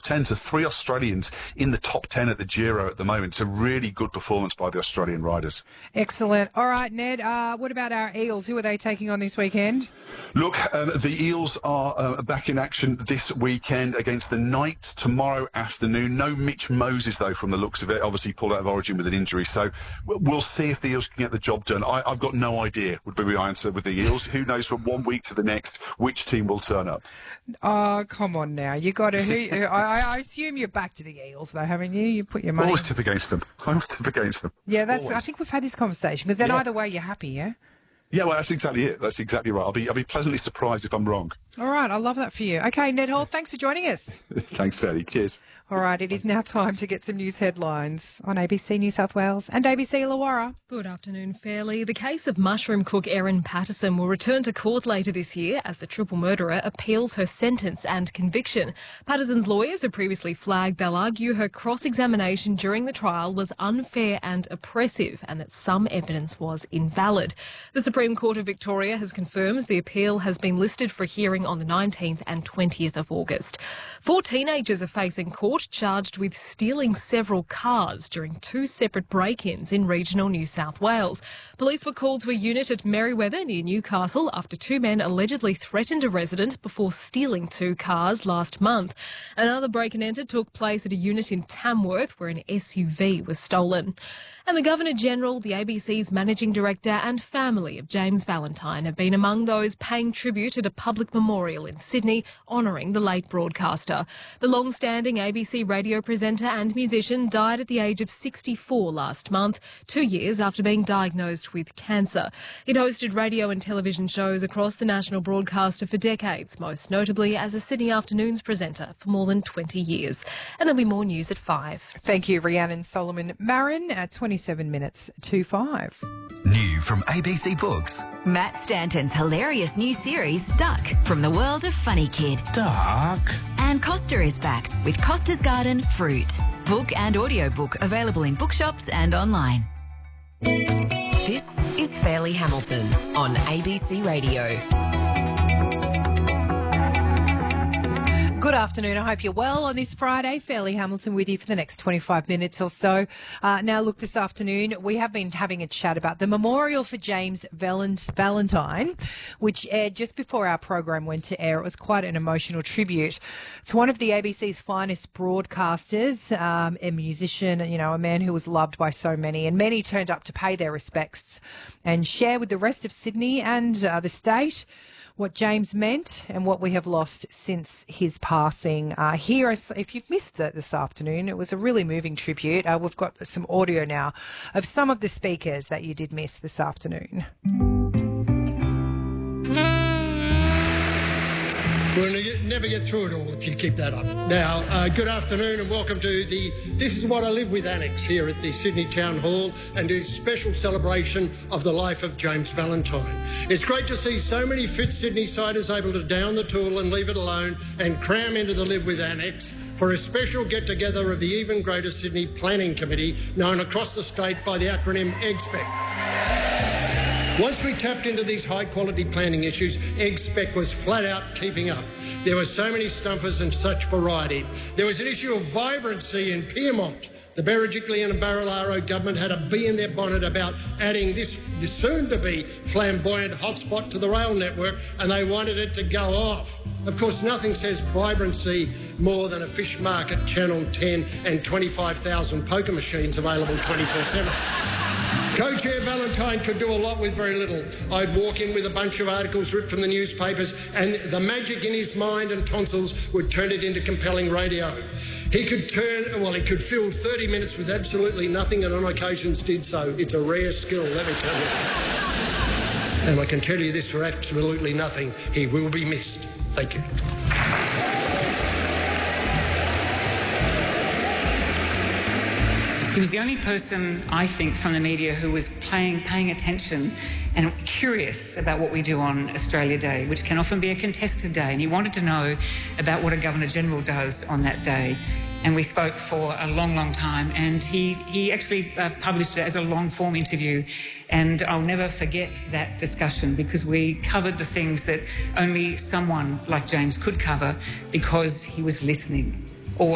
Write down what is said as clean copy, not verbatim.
10. So 3 Australians in the top 10 at the Giro at the moment. It's a really good performance by the Australian riders. Excellent. All right, Ned, what about our Eels? Who are they taking on this weekend? Look, the Eels are back in action this weekend against the Knights tomorrow afternoon. No Mitch Moses, though, from the looks of it. Obviously pulled out of Origin with an injury. So we'll see if the Eels can get the job done. I've got no idea, would be my answer with the Eels. Who knows from one week to the next which team will turn up? Oh, come on now. You got to... I assume you're back to the Eels, though, haven't you? You put your money... Always tip against them. Yeah, that's. Always. I think we've had this conversation, because then either way you're happy, yeah? Yeah, well, that's exactly it. That's exactly right. I'll be pleasantly surprised if I'm wrong. All right, I love that for you. Okay, Ned Hall, thanks for joining us. Thanks, Fairly. Cheers. All right, it is now time to get some news headlines on ABC New South Wales and ABC Illawarra. Good afternoon, Fairly. The case of mushroom cook Erin Patterson will return to court later this year as the triple murderer appeals her sentence and conviction. Patterson's lawyers have previously flagged they'll argue her cross-examination during the trial was unfair and oppressive and that some evidence was invalid. The Supreme Court of Victoria has confirmed the appeal has been listed for hearing on the 19th and 20th of August. 4 teenagers are facing court charged with stealing several cars during 2 separate break-ins in regional New South Wales. Police were called to a unit at Merriweather near Newcastle after 2 men allegedly threatened a resident before stealing 2 cars last month. Another break and enter took place at a unit in Tamworth where an SUV was stolen. And the Governor-General, the ABC's Managing Director and family of James Valentine have been among those paying tribute at a public memorial in Sydney honouring the late broadcaster. The long-standing ABC radio presenter and musician died at the age of 64 last month, 2 years after being diagnosed with cancer. He'd hosted radio and television shows across the national broadcaster for decades, most notably as a Sydney Afternoons presenter for more than 20 years. And there'll be more news at 5. Thank you, Rhiannon Solomon Marin, at 27 minutes to 5. New from ABC Books. Matt Stanton's hilarious new series, Duck, from the world of Funny Kid. Duck. And Costa is back with Costa's Garden Fruit. Book and audiobook available in bookshops and online. This is Fairly Hamilton on ABC Radio. Good afternoon. I hope you're well on this Friday. Fairly Hamilton with you for the next 25 minutes or so. Now, look, this afternoon we have been having a chat about the memorial for James Valentine, which aired just before our program went to air. It was quite an emotional tribute to one of the ABC's finest broadcasters, a musician, you know, a man who was loved by so many, and many turned up to pay their respects and share with the rest of Sydney and the state what James meant and what we have lost since his passing. Here, if you've missed it this afternoon, it was a really moving tribute. We've got some audio now of some of the speakers that you did miss this afternoon. We'll never get through it all if you keep that up. Now, good afternoon and welcome to the This Is What I Live With Annex here at the Sydney Town Hall and this special celebration of the life of James Valentine. It's great to see so many fit Sydney-siders able to down the tool and leave it alone and cram into the Live With Annex for a special get-together of the Even Greater Sydney Planning Committee, known across the state by the acronym EGSPEC. Once we tapped into these high-quality planning issues, EGSPEC was flat out keeping up. There were so many stumpers and such variety. There was an issue of vibrancy in Pyrmont. The Berejiklian and Barilaro government had a bee in their bonnet about adding this soon-to-be flamboyant hotspot to the rail network, and they wanted it to go off. Of course, nothing says vibrancy more than a fish market, Channel 10 and 25,000 poker machines available 24/7. Co-Chair Valentine could do a lot with very little. I'd walk in with a bunch of articles ripped from the newspapers and the magic in his mind and tonsils would turn it into compelling radio. He could fill 30 minutes with absolutely nothing and on occasions did so. It's a rare skill, let me tell you. And I can tell you this for absolutely nothing. He will be missed. Thank you. He was the only person, I think, from the media who was paying attention and curious about what we do on Australia Day, which can often be a contested day. And he wanted to know about what a Governor-General does on that day. And we spoke for a long, long time. And he actually published it as a long-form interview. And I'll never forget that discussion because we covered the things that only someone like James could cover because he was listening.